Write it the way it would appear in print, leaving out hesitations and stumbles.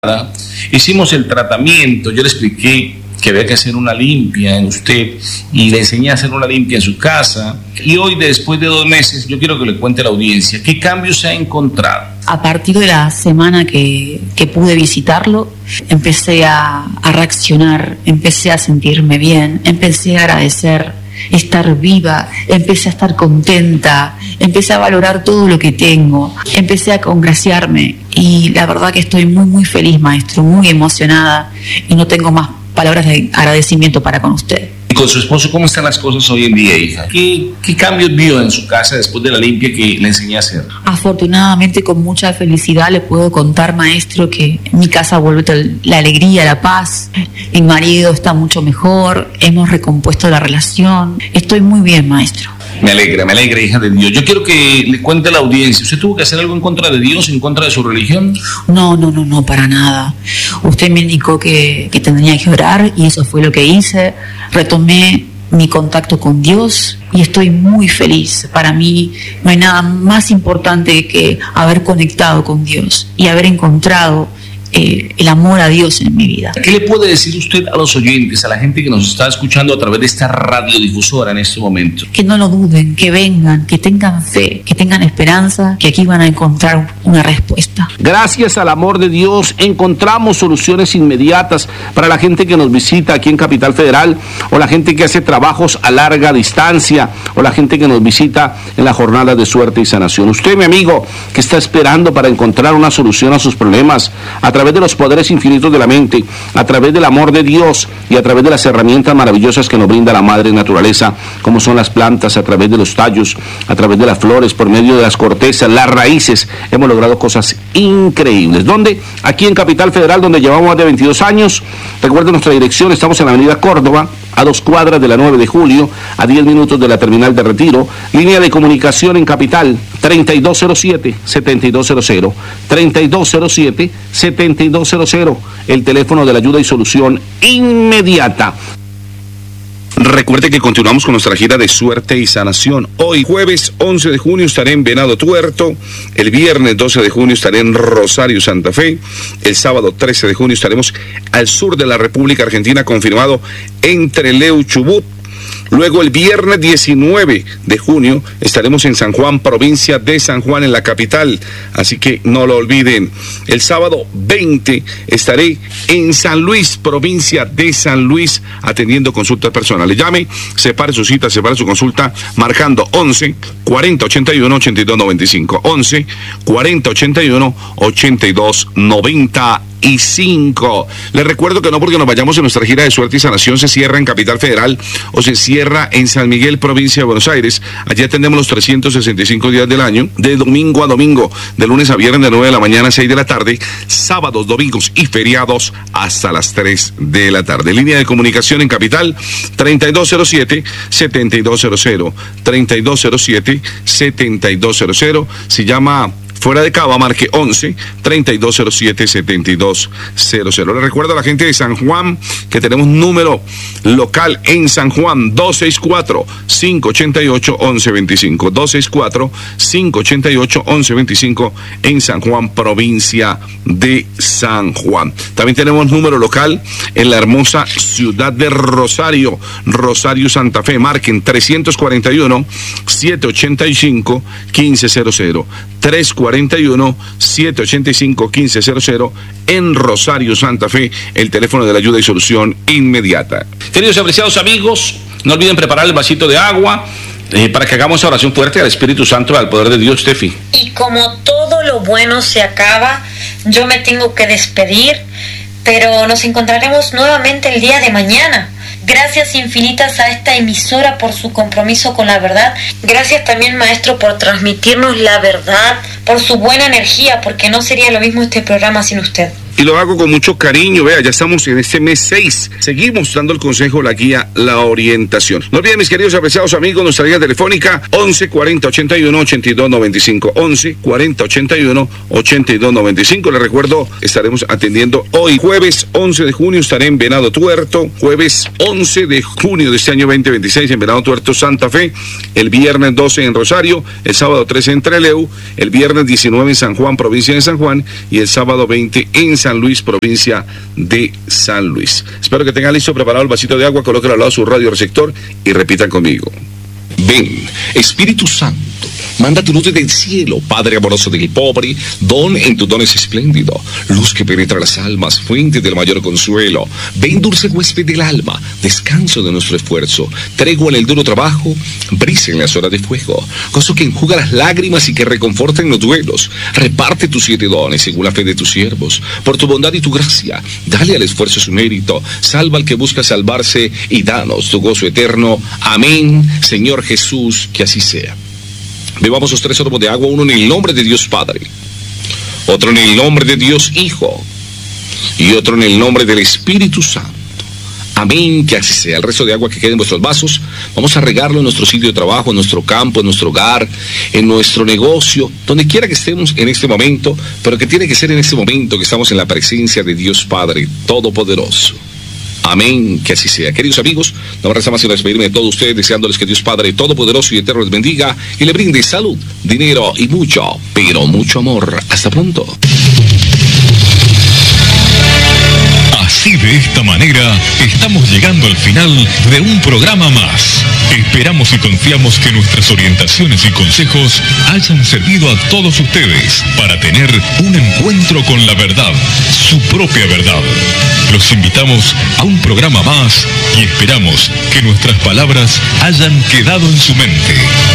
Hicimos el tratamiento, yo le expliqué que había que hacer una limpia en usted y le enseñé a hacer una limpia en su casa. Y hoy, después de 2 meses, yo quiero que le cuente a la audiencia qué cambios se ha encontrado. A partir de la semana que pude visitarlo, empecé a reaccionar, empecé a sentirme bien, empecé a agradecer estar viva, empecé a estar contenta, empecé a valorar todo lo que tengo, empecé a congraciarme y la verdad que estoy muy muy feliz, maestro, muy emocionada y no tengo más palabras de agradecimiento para con usted. ¿Y con su esposo cómo están las cosas hoy en día, hija? ¿Qué cambios vio en su casa después de la limpia que le enseñé a hacer? Afortunadamente, con mucha felicidad le puedo contar, maestro, que en mi casa vuelve la alegría, la paz. Mi marido está mucho mejor, hemos recompuesto la relación. Estoy muy bien, maestro. Me alegra, hija de Dios. Yo quiero que le cuente a la audiencia, ¿usted tuvo que hacer algo en contra de Dios, en contra de su religión? No, para nada. Usted me indicó que tendría que orar y eso fue lo que hice. Retomé mi contacto con Dios y estoy muy feliz. Para mí no hay nada más importante que haber conectado con Dios y haber encontrado el amor a Dios en mi vida. ¿Qué le puede decir usted a los oyentes, a la gente que nos está escuchando a través de esta radiodifusora en este momento? Que no lo duden, que vengan, que tengan fe, que tengan esperanza, que aquí van a encontrar una respuesta. Gracias al amor de Dios encontramos soluciones inmediatas para la gente que nos visita aquí en Capital Federal, o la gente que hace trabajos a larga distancia, o la gente que nos visita en la jornada de suerte y sanación. Usted, mi amigo, que está esperando para encontrar una solución a sus problemas, a través de los poderes infinitos de la mente, a través del amor de Dios y a través de las herramientas maravillosas que nos brinda la madre naturaleza, como son las plantas, a través de los tallos, a través de las flores, por medio de las cortezas, las raíces, hemos logrado cosas increíbles. ¿Dónde? Aquí en Capital Federal, donde llevamos más de 22 años. Recuerden nuestra dirección, estamos en la avenida Córdoba, a 2 cuadras de la 9 de julio, a 10 minutos de la terminal de Retiro. Línea de comunicación en Capital, 3207-7200, 3207-7200, el teléfono de la ayuda y solución inmediata. Recuerde que continuamos con nuestra gira de suerte y sanación. Hoy, jueves 11 de junio, estaré en Venado Tuerto. El viernes 12 de junio estaré en Rosario, Santa Fe. El sábado 13 de junio estaremos al sur de la República Argentina, confirmado en Trelew, Chubut. Luego el viernes 19 de junio estaremos en San Juan, provincia de San Juan, en la capital, así que no lo olviden. El sábado 20 estaré en San Luis, provincia de San Luis, atendiendo consultas personales. Llame, separe su cita, separe su consulta, marcando 11 40 81 82 95, 11 40 81 82 95. Les recuerdo que no porque nos vayamos en nuestra gira de suerte y sanación se cierra en Capital Federal o se cierra en San Miguel, provincia de Buenos Aires. Allí atendemos los 365 días del año, de domingo a domingo, de lunes a viernes de 9 de la mañana a 6 de la tarde, sábados, domingos y feriados hasta las 3 de la tarde. Línea de comunicación en Capital, 3207-7200, 3207-7200. Se llama fuera de Cava, marque 11-3207-7200. Le recuerdo a la gente de San Juan que tenemos número local en San Juan, 264-588-1125, 264-588-1125 en San Juan, provincia de San Juan. También tenemos número local en la hermosa ciudad de Rosario, Rosario, Santa Fe, marquen 341-785-1500, 341-785-1500 en Rosario, Santa Fe, el teléfono de la ayuda y solución inmediata. Queridos y apreciados amigos, no olviden preparar el vasito de agua para que hagamos esa oración fuerte al Espíritu Santo y al poder de Dios, Tefi. Y como todo lo bueno se acaba, yo me tengo que despedir, pero nos encontraremos nuevamente el día de mañana. Gracias infinitas a esta emisora por su compromiso con la verdad. Gracias también, maestro, por transmitirnos la verdad, por su buena energía, porque no sería lo mismo este programa sin usted. Y lo hago con mucho cariño. Vea, ya estamos en este mes 6. Seguimos dando el consejo, la guía, la orientación. No olviden, mis queridos apreciados amigos, nuestra guía telefónica 11 40 81 82 95, 11 40 81 82 95. Les recuerdo, estaremos atendiendo hoy, jueves 11 de junio, estaré en Venado Tuerto. Jueves 11 de junio de este año 2026 en Venado Tuerto, Santa Fe. El viernes 12 en Rosario. El sábado 13 en Trelew. El viernes 19 en San Juan, provincia de San Juan. Y el sábado 20 en San Luis, provincia de San Luis. Espero que tengan listo, preparado el vasito de agua, colóquenlo al lado de su radio receptor y repitan conmigo. Ven, Espíritu Santo, manda tu luz desde el cielo, Padre amoroso del pobre, don en tu don es espléndido, luz que penetra las almas, fuente del mayor consuelo. Ven, dulce huésped del alma, descanso de nuestro esfuerzo, tregua en el duro trabajo, brisa en las horas de fuego, gozo que enjuga las lágrimas y que reconforta en los duelos. Reparte tus 7 dones según la fe de tus siervos, por tu bondad y tu gracia, dale al esfuerzo su mérito, salva al que busca salvarse y danos tu gozo eterno. Amén, Señor Jesús, que así sea. Bebamos los 3 sorbos de agua, uno en el nombre de Dios Padre, otro en el nombre de Dios Hijo y otro en el nombre del Espíritu Santo. Amén, que así sea. El resto de agua que quede en vuestros vasos, vamos a regarlo en nuestro sitio de trabajo, en nuestro campo, en nuestro hogar, en nuestro negocio, donde quiera que estemos en este momento, pero que tiene que ser en este momento que estamos en la presencia de Dios Padre Todopoderoso. Amén, que así sea. Queridos amigos, no me resta más que despedirme de todos ustedes, deseándoles que Dios Padre Todopoderoso y Eterno les bendiga y le brinde salud, dinero y mucho, pero mucho amor. Hasta pronto. Así, de esta manera, estamos llegando al final de un programa más. Esperamos y confiamos que nuestras orientaciones y consejos hayan servido a todos ustedes para tener un encuentro con la verdad, su propia verdad. Los invitamos a un programa más y esperamos que nuestras palabras hayan quedado en su mente.